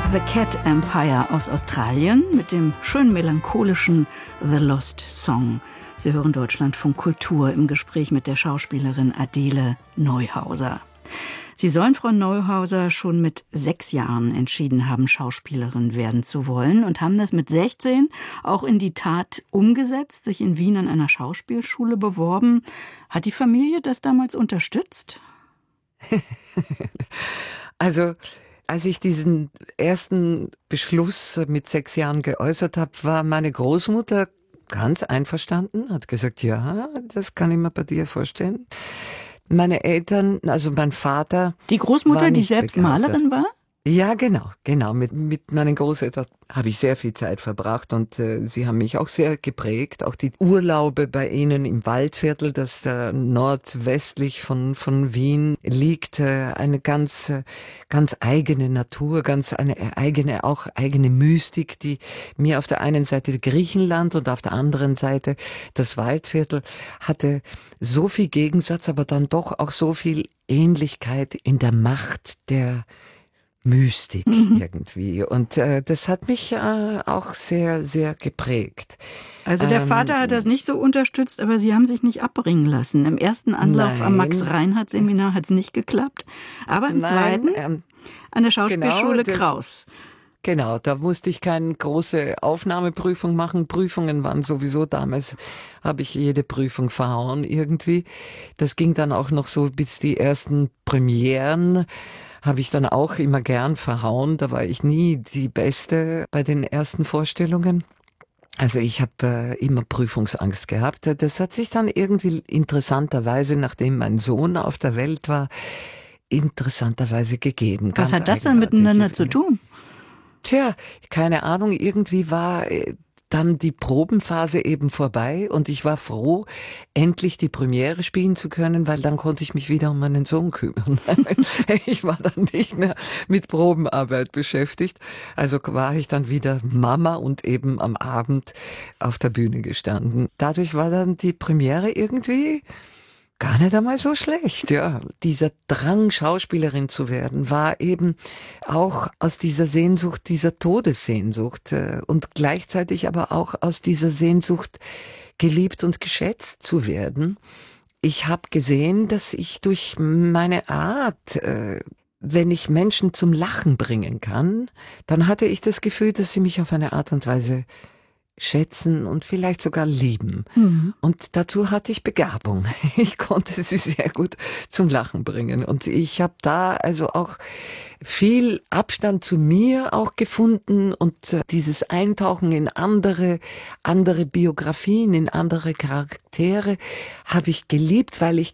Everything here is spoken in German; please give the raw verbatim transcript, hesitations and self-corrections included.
The Cat Empire aus Australien mit dem schön melancholischen The Lost Song. Sie hören Deutschlandfunk Kultur im Gespräch mit der Schauspielerin Adele Neuhauser. Sie sollen, Frau Neuhauser, schon mit sechs Jahren entschieden haben, Schauspielerin werden zu wollen und haben das mit sechzehn auch in die Tat umgesetzt, sich in Wien an einer Schauspielschule beworben. Hat die Familie das damals unterstützt? Also, als ich diesen ersten Beschluss mit sechs Jahren geäußert habe, war meine Großmutter ganz einverstanden, hat gesagt, ja, das kann ich mir bei dir vorstellen. Meine Eltern, also mein Vater... Die Großmutter, die selbst begeistert. Malerin war? Ja, genau, genau. Mit, mit meinen Großeltern habe ich sehr viel Zeit verbracht und äh, sie haben mich auch sehr geprägt. Auch die Urlaube bei ihnen im Waldviertel, das da nordwestlich von von Wien liegt, äh, eine ganz äh, ganz eigene Natur, ganz eine eigene auch eigene Mystik, die mir auf der einen Seite Griechenland und auf der anderen Seite das Waldviertel hatte so viel Gegensatz, aber dann doch auch so viel Ähnlichkeit in der Macht der Mystik mhm. irgendwie. Und äh, das hat mich äh, auch sehr, sehr geprägt. Also der ähm, Vater hat das nicht so unterstützt, aber Sie haben sich nicht abbringen lassen. Im ersten Anlauf nein. am Max-Reinhardt-Seminar hat es nicht geklappt. Aber im nein, zweiten ähm, an der Schauspielschule genau, Kraus. Genau, da musste ich keine große Aufnahmeprüfung machen. Prüfungen waren sowieso damals, habe ich jede Prüfung verhauen irgendwie. Das ging dann auch noch so bis die ersten Premieren. Habe ich dann auch immer gern verhauen. Da war ich nie die Beste bei den ersten Vorstellungen. Also ich habe äh, immer Prüfungsangst gehabt. Das hat sich dann irgendwie interessanterweise, nachdem mein Sohn auf der Welt war, interessanterweise gegeben. Was hat das denn miteinander zu tun? Tja, keine Ahnung, irgendwie war äh, dann die Probenphase eben vorbei und ich war froh, endlich die Premiere spielen zu können, weil dann konnte ich mich wieder um meinen Sohn kümmern. Ich war dann nicht mehr mit Probenarbeit beschäftigt. Also war ich dann wieder Mama und eben am Abend auf der Bühne gestanden. Dadurch war dann die Premiere irgendwie gar nicht einmal so schlecht, ja. Dieser Drang, Schauspielerin zu werden, war eben auch aus dieser Sehnsucht, dieser Todessehnsucht äh, und gleichzeitig aber auch aus dieser Sehnsucht, geliebt und geschätzt zu werden. Ich habe gesehen, dass ich durch meine Art, äh, wenn ich Menschen zum Lachen bringen kann, dann hatte ich das Gefühl, dass sie mich auf eine Art und Weise schätzen und vielleicht sogar lieben. Mhm. Und dazu hatte ich Begabung. Ich konnte sie sehr gut zum Lachen bringen. Und ich habe da also auch viel Abstand zu mir auch gefunden und äh, dieses Eintauchen in andere, andere Biografien, in andere Charaktere habe ich geliebt, weil ich